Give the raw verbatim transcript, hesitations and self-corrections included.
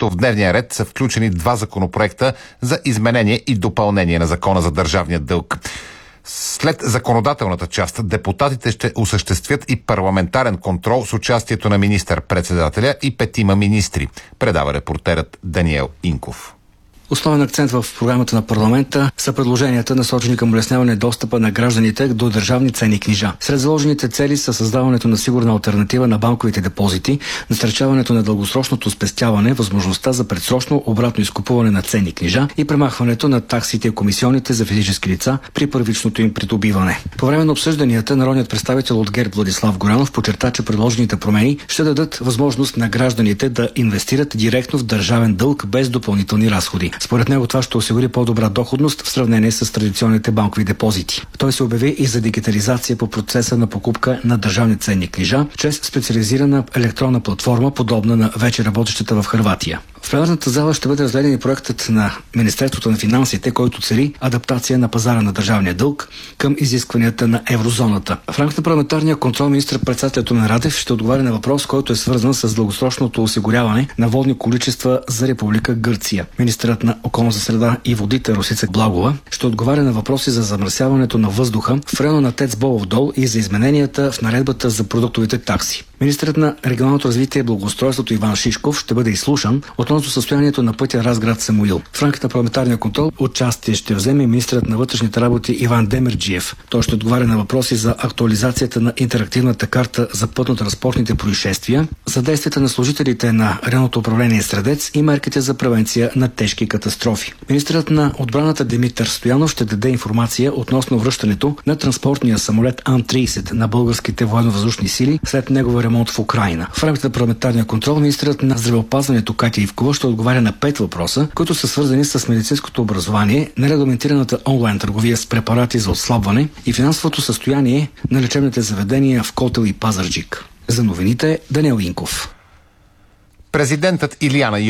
като в дневния ред са включени два законопроекта за изменение и допълнение на Закона за държавния дълг. След законодателната част, депутатите ще осъществят и парламентарен контрол с участието на министър-председателя и петима министри, предава репортерът Даниел Инков. Основен акцент в програмата на парламента са предложенията, насочени към улесняване достъпа на гражданите до държавни ценни книжа. Сред заложените цели са създаването на сигурна алтернатива на банковите депозити, насърчаването на дългосрочното спестяване, възможността за предсрочно обратно изкупуване на ценни книжа и премахването на таксите и комисионите за физически лица при първичното им придобиване. По време на обсъжданията, народният представител от ГЕРБ Владислав Горанов подчерта, че предложените промени ще дадат възможност на гражданите да инвестират директно в държавен дълг без допълнителни разходи. Според него това ще осигури по-добра доходност в сравнение с традиционните банкови депозити. Той се обяви и за дигитализация по процеса на покупка на държавни ценни книжа чрез специализирана електронна платформа, подобна на вече работещата в Хърватия. В пленарната зала ще бъде разгледан и проектът на Министерството на финансите, който цели адаптация на пазара на държавния дълг към изискванията на еврозоната. В рамките на парламентарния контрол министър-председателят Румен Радев ще отговаря на въпрос, който е свързан с дългосрочното осигуряване на водни количества за Република Гърция. Министърът на околната среда и водите Росица Благова ще отговаря на въпроси за замърсяването на въздуха в района на ТЕЦ Бобов дол и за измененията в наредбата за продуктовите такси. Министърът на регионалното развитие и благоустройството Иван Шишков ще бъде изслушан относно състоянието на пътя Разград Самуил. В рамките на парламентарния контрол участие ще вземе министърът на вътрешните работи Иван Демерджиев. Той ще отговаря на въпроси за актуализацията на интерактивната карта за пътно-транспортните происшествия, за действията на служителите на районното управление Средец и мерките за превенция на тежки катастрофи. Министърът на отбраната Димитър Стоянов ще даде информация относно връщането на транспортния самолет Ан трийсет на българските военно-въздушни сили след неговия ремонт в Украйна. В рамките на парламентарния контрол министърът на здравеопазването Катя Ивкова ще отговаря на пет въпроса, които са свързани с медицинското образование, нерегламентираната онлайн търговия с препарати за отслабване и финансовото състояние на лечебните заведения в Котел и Пазарджик. За новините Даниел Инков. Президентът Илияна